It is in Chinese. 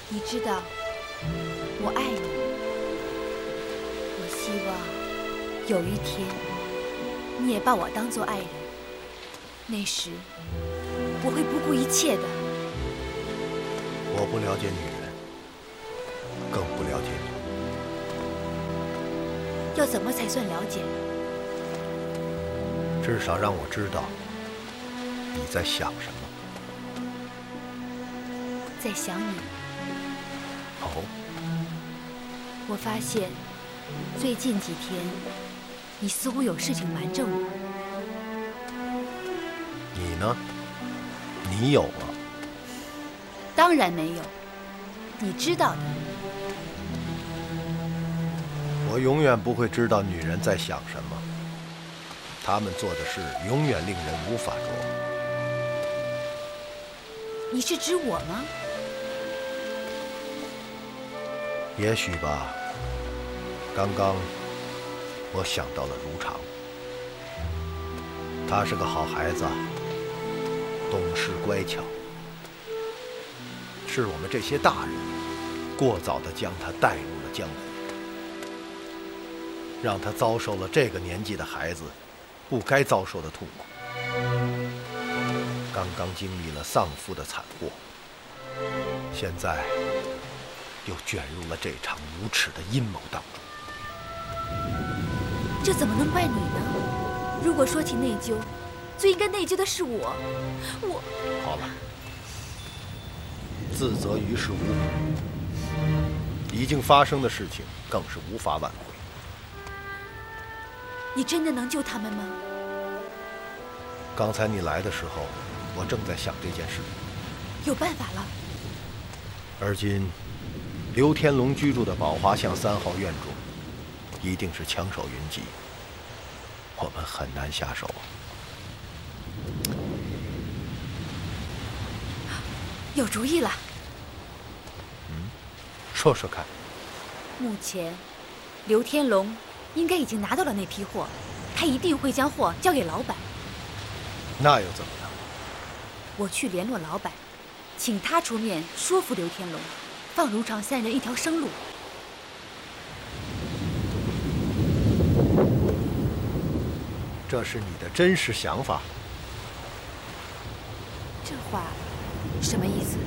你知道，我爱你。我希望有一天，你也把我当作爱人。那时，我会不顾一切的。 我不了解女人，更不了解你。 要怎么才算了解？ 至少让我知道你在想什么。 在想你。 哦， 我发现最近几天，你似乎有事情瞒着我。 你呢？你有吗？ 当然没有，你知道的。 我永远不会知道女人在想什么，她们做的事永远令人无法捉摸。 你是指我吗？ 也许吧。刚刚我想到了如常，他是个好孩子，懂事乖巧，是我们这些大人过早地将他带入了江湖，让他遭受了这个年纪的孩子不该遭受的痛苦。刚刚经历了丧父的惨祸，现在又卷入了这场无耻的阴谋当中。 这怎么能怪你呢？如果说起内疚，最应该内疚的是我。 好了，自责于事无补，已经发生的事情更是无法挽回。 你真的能救他们吗？ 刚才你来的时候，我正在想这件事。 有办法了。 而今，刘天龙居住的宝华巷3号院中，一定是枪手云集，我们很难下手。 有主意了。 说说看。 目前，刘天龙应该已经拿到了那批货，他一定会将货交给老板。 那又怎么样？ 我去联络老板，请他出面说服刘天龙，放如常3人一条生路。 这是你的真实想法？ 这话什么意思？